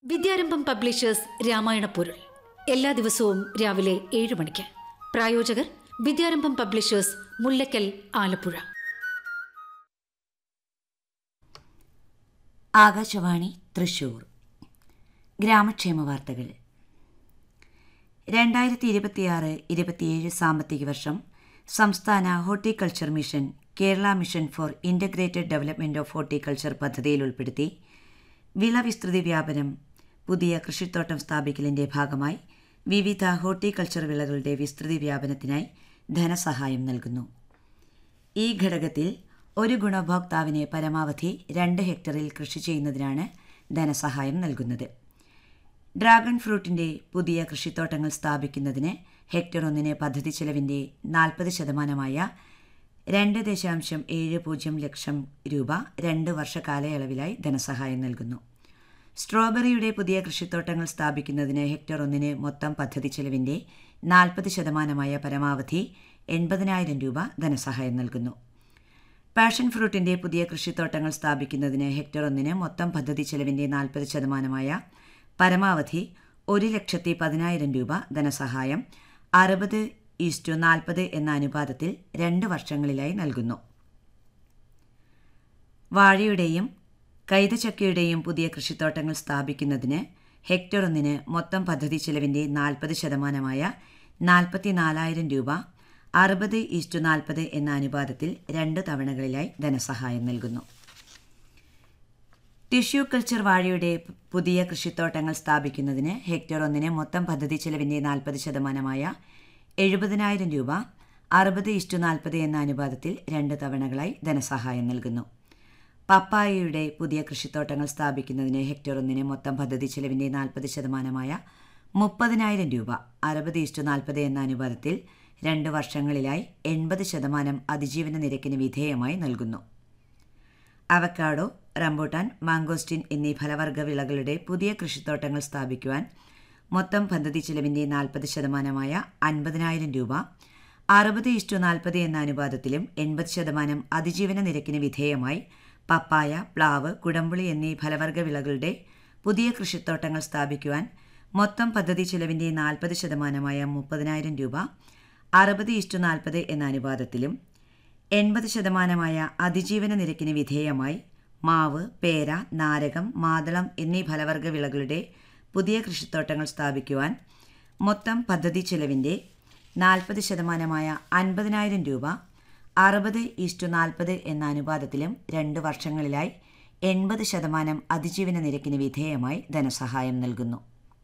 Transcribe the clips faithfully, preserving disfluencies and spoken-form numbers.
വിദ്യാരംഭം publishers Ramayana പൊരുൾ എല്ലാ ദിവസവും രാവിലെ ഏഴ് മണിക്ക്. പ്രായോജകർ വിദ്യാരംഭം പബ്ലിഷേഴ്സ്, മുല്ലക്കൽ, ആലപ്പുഴ. ആകാശവാണി തൃശൂർ. ഗ്രാമക്ഷേമ വാർത്തകൾ. രണ്ടായിരത്തി ഇരുപത്തിയാറ് ഇരുപത്തിയേഴ് സാമ്പത്തിക വർഷം സംസ്ഥാന horticulture mission Kerala mission four integrated development of horticulture പദ്ധതിയിൽ ഉൾപ്പെടുത്തി വിളവിസ്തൃതി വ്യാപനം പുതിയ കൃഷിത്തോട്ടം സ്ഥാപിക്കലിൻ്റെ ഭാഗമായി വിവിധ ഹോർട്ടിക്കൾച്ചർ വിളകളുടെ വിസ്തൃതി വ്യാപനത്തിനായി ധനസഹായം നൽകുന്നു. ഈ ഘടകത്തിൽ ഒരു ഗുണഭോക്താവിന് പരമാവധി രണ്ട് ഹെക്ടറിൽ കൃഷി ചെയ്യുന്നതിനാണ് ധനസഹായം നൽകുന്നത്. ഡ്രാഗൺ ഫ്രൂട്ടിൻ്റെ പുതിയ കൃഷിത്തോട്ടങ്ങൾ സ്ഥാപിക്കുന്നതിന് ഹെക്ടർ ഒന്നിന് പദ്ധതി ചെലവിൻ്റെ നാൽപ്പത് ശതമാനമായ രണ്ട് ദശാംശം ഏഴ് പൂജ്യം ലക്ഷം രൂപ രണ്ട് വർഷ കാലയളവിലായി ധനസഹായം നൽകുന്നു. സ്ട്രോബെറിയുടെ പുതിയ കൃഷിത്തോട്ടങ്ങൾ സ്ഥാപിക്കുന്നതിന് ഹെക്ടർ ഒന്നിന് മൊത്തം പദ്ധതി ചെലവിൻ്റെ നാൽപ്പത് ശതമാനമായ പരമാവധി എൺപതിനായിരം രൂപ ധനസഹായം നൽകുന്നു. പാഷൻ ഫ്രൂട്ടിൻ്റെ പുതിയ കൃഷിത്തോട്ടങ്ങൾ സ്ഥാപിക്കുന്നതിന് ഹെക്ടർ ഒന്നിന് മൊത്തം പദ്ധതി ചെലവിൻ്റെ നാൽപ്പത് ശതമാനമായ പരമാവധി ഒരു ലക്ഷത്തി പതിനായിരം രൂപ ധനസഹായം അറുപത് ഈസ്റ്റു നാൽപ്പത് എന്ന അനുപാതത്തിൽ രണ്ട് വർഷങ്ങളിലായി നൽകുന്നു. വാഴയുടെയും കൈതച്ചക്കയുടെയും പുതിയ കൃഷിത്തോട്ടങ്ങൾ സ്ഥാപിക്കുന്നതിന് ഹെക്ടർ ഒന്നിന് മൊത്തം പദ്ധതി ചെലവിൻ്റെ നാൽപ്പത് ശതമാനമായ നാൽപ്പത്തി നാലായിരം രൂപ അറുപത് ഈസ്റ്റു നാൽപ്പത് എന്ന അനുപാതത്തിൽ രണ്ട് തവണകളിലായി ധനസഹായം നൽകുന്നു. ടിഷ്യൂ കൾച്ചർ വാഴയുടെ പുതിയ കൃഷിത്തോട്ടങ്ങൾ സ്ഥാപിക്കുന്നതിന് ഹെക്ടർ ഒന്നിന് മൊത്തം പദ്ധതി ചെലവിൻ്റെ നാൽപ്പത് ശതമാനമായ എഴുപതിനായിരം രൂപ അറുപത് ഇഷ്ടു നാൽപ്പത് എന്ന അനുപാതത്തിൽ രണ്ട് തവണകളായി ധനസഹായം നൽകുന്നു. പപ്പായയുടെ പുതിയ കൃഷിത്തോട്ടങ്ങൾ സ്ഥാപിക്കുന്നതിന് ഹെക്ടർ ഒന്നിന് മൊത്തം പദ്ധതി ചെലവിൻ്റെ നാൽപ്പത് ശതമാനമായ മുപ്പതിനായിരം രൂപ അറുപത് ഇഷ്ടു നാൽപ്പത് എന്ന അനുപാതത്തിൽ രണ്ട് വർഷങ്ങളിലായി എൺപത് ശതമാനം അതിജീവന നിരക്കിന് വിധേയമായി നൽകുന്നു. അവക്കാഡോ, റംബൂട്ടാൻ, മാംഗോസ്റ്റിൻ എന്നീ ഫലവർഗ വിളകളുടെ പുതിയ കൃഷിത്തോട്ടങ്ങൾ സ്ഥാപിക്കുവാൻ മൊത്തം പദ്ധതി ചെലവിൻ്റെ നാൽപ്പത് ശതമാനമായ അൻപതിനായിരം രൂപ അറുപത് ഇഷ്ടു നാൽപ്പത് എന്ന അനുപാതത്തിലും എൺപത് ശതമാനം അതിജീവന നിരക്കിന് വിധേയമായി പപ്പായ, പ്ലാവ്, കുടംപുളി എന്നീ ഫലവർഗ വിളകളുടെ പുതിയ കൃഷിത്തോട്ടങ്ങൾ സ്ഥാപിക്കുവാൻ മൊത്തം പദ്ധതി ചെലവിൻ്റെ നാൽപ്പത് ശതമാനമായ മുപ്പതിനായിരം രൂപ അറുപത് ഇഷ്ടു നാൽപ്പത് എന്ന അനുപാതത്തിലും എൺപത് ശതമാനമായ അതിജീവന നിരക്കിന് വിധേയമായി മാവ്, പേര, നാരകം, മാതളം എന്നീ ഫലവർഗ വിളകളുടെ പുതിയ കൃഷിത്തോട്ടങ്ങൾ സ്ഥാപിക്കുവാൻ മൊത്തം പദ്ധതി ചെലവിൻ്റെ നാൽപ്പത് ശതമാനമായ അൻപതിനായിരം രൂപ അറുപത് ഈസ്റ്റു നാൽപ്പത് എന്ന അനുപാതത്തിലും രണ്ട് വർഷങ്ങളിലായി എൺപത് ശതമാനം അതിജീവന നിരക്കിന് വിധേയമായി ധനസഹായം നൽകുന്നു.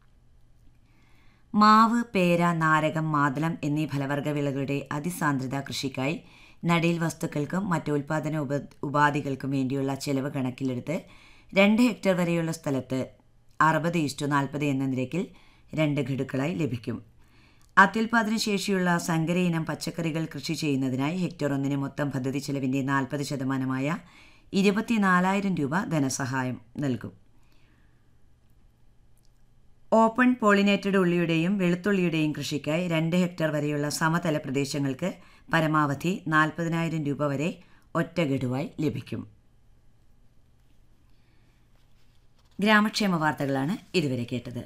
മാവ്, പേര, നാരകം, മാതളം എന്നീ ഫലവർഗ വിളകളുടെ അതിസാന്ദ്രത കൃഷിക്കായി നടീൽ വസ്തുക്കൾക്കും മറ്റ് ഉൽപ്പാദന ഉപ ഉപാധികൾക്കും വേണ്ടിയുള്ള ചെലവ് കണക്കിലെടുത്ത് രണ്ട് ഹെക്ടർ വരെയുള്ള സ്ഥലത്ത് അറുപത് ഇഷ്ടു നാൽപ്പത് എന്ന നിരക്കിൽ രണ്ട് ഘടുക്കളായി ലഭിക്കും. അത്യുൽപാദന ശേഷിയുള്ള സങ്കര ഇനം പച്ചക്കറികൾ കൃഷി ചെയ്യുന്നതിനായി ഹെക്ടർ ഒന്നിന് മൊത്തം പദ്ധതി ചെലവിൻ്റെ നാൽപ്പത് ശതമാനമായ ഇരുപത്തിനാലായിരം രൂപ ധനസഹായം നൽകും. ഓപ്പൺ പോളിനേറ്റഡ് ഉള്ളിയുടെയും വെളുത്തുള്ളിയുടെയും കൃഷിക്കായി രണ്ട് ഹെക്ടർ വരെയുള്ള സമതല പ്രദേശങ്ങൾക്ക് പരമാവധി നാൽപ്പതിനായിരം രൂപ വരെ ഒറ്റ ഗഡുവായി ലഭിക്കും. ഗ്രാമക്ഷേമ വാർത്തകളാണ് ഇതുവരെ കേട്ടത്.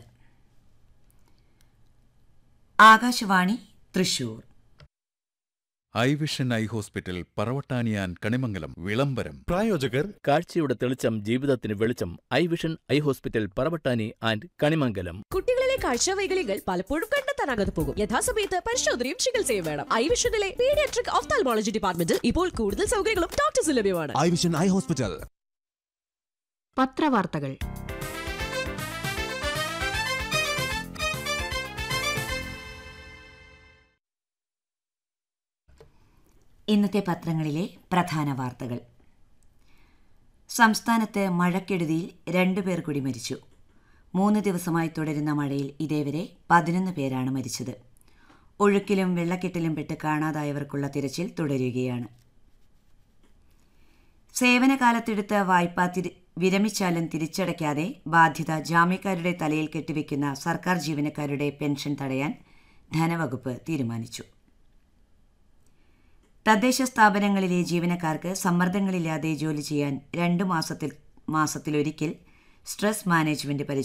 Akashvani Thrissur. I vision eye hospital പറവട്ടാനിയാൻ Kanimangalam വിളംബരം. പ്രായോജകർ കാഴ്ചയുടെ തെളിച്ചം ജീവിതത്തിന് വെളിച്ചം. I vision eye hospital Paravattani and Kanimangalam. കുട്ടികളിലെ കാഴ്ചവൈകല്യങ്ങൾ പലപ്പോഴും കണ്ടെത്താനാകാതെ പോകും. യഥാസമയത്ത് പരിശോധനയും ചികിത്സയും വേണം. ഐ വിഷനിലെ പീഡിയാട്രിക് ഓഫ്താൽമോളജി ഡിപ്പാർട്ട്മെന്റിൽ ഇപ്പോൾ കൂടുതൽ സൗകര്യങ്ങളും ഡോക്ടേഴ്സ് ലഭ്യമാണ്. I vision eye hospital. പത്രവാർത്തകൾ. ഇന്നത്തെ പത്രങ്ങളിലെ പ്രധാന വാർത്തകൾ. സംസ്ഥാനത്ത് മഴക്കെടുതിയിൽ രണ്ടു പേർ കൂടി മരിച്ചു. മൂന്ന് ദിവസമായി തുടരുന്ന മഴയിൽ ഇതേവരെ പതിനൊന്ന് പേരാണ് മരിച്ചത്. ഒഴുക്കിലും വെള്ളക്കെട്ടിലും പെട്ട് കാണാതായവർക്കുള്ള തിരച്ചിൽ തുടരുകയാണ്. സേവനകാലത്തെടുത്ത വായ്പ തിരി വിരമിച്ചാലും തിരിച്ചടയ്ക്കാതെ ബാധ്യത ജാമ്യക്കാരുടെ തലയിൽ കെട്ടിവെക്കുന്ന സർക്കാർ ജീവനക്കാരുടെ പെൻഷൻ തടയാൻ ധനവകുപ്പ് തീരുമാനിച്ചു. തദ്ദേശ സ്ഥാപനങ്ങളിലെ ജീവനക്കാർക്ക് സമ്മർദ്ദങ്ങളില്ലാതെ ജോലി ചെയ്യാൻ രണ്ട് മാസത്തിൽ മാസത്തിലൊരിക്കൽ സ്ട്രെസ് മാനേജ്മെന്റ്